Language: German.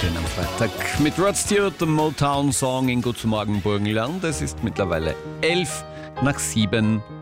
aufstehen am Freitag. Mit Rod Stewart, dem Motown-Song in Guten Morgen Burgenland. Es ist mittlerweile 11 nach 7.